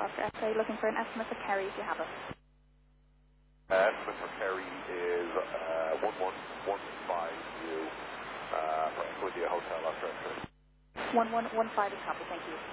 Oscar X-ray, looking for an estimate for Kerry if you have it. Estimate for Kerry is 1115U for Equity Hotel Oscar X-ray. 1115 is copy, thank you.